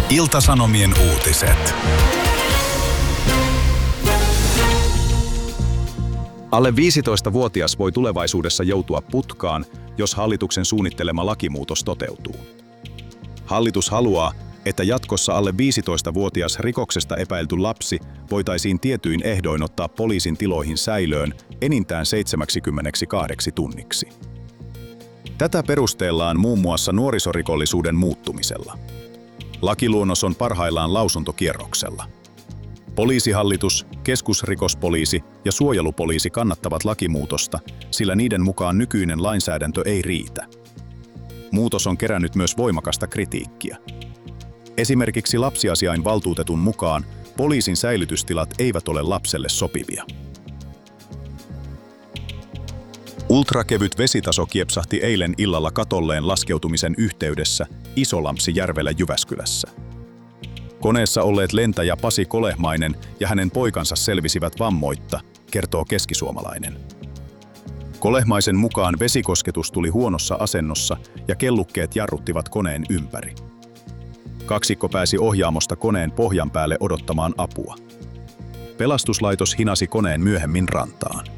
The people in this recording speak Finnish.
Ilta-Sanomien uutiset. Alle 15-vuotias voi tulevaisuudessa joutua putkaan, jos hallituksen suunnittelema lakimuutos toteutuu. Hallitus haluaa, että jatkossa alle 15-vuotias rikoksesta epäilty lapsi voitaisiin tietyin ehdoin ottaa poliisin tiloihin säilöön enintään 72 tunniksi. Tätä perustellaan muun muassa nuorisorikollisuuden muuttumisella. Lakiluonnos on parhaillaan lausuntokierroksella. Poliisihallitus, keskusrikospoliisi ja suojelupoliisi kannattavat lakimuutosta, sillä niiden mukaan nykyinen lainsäädäntö ei riitä. Muutos on kerännyt myös voimakasta kritiikkiä. Esimerkiksi lapsiasiainvaltuutetun mukaan poliisin säilytystilat eivät ole lapselle sopivia. Ultrakevyt vesitaso kiepsahti eilen illalla katolleen laskeutumisen yhteydessä Isolampsijärvellä Jyväskylässä. Koneessa olleet lentäjä Pasi Kolehmainen ja hänen poikansa selvisivät vammoitta, kertoo Keskisuomalainen. Kolehmaisen mukaan vesikosketus tuli huonossa asennossa ja kellukkeet jarruttivat koneen ympäri. Kaksikko pääsi ohjaamosta koneen pohjan päälle odottamaan apua. Pelastuslaitos hinasi koneen myöhemmin rantaan.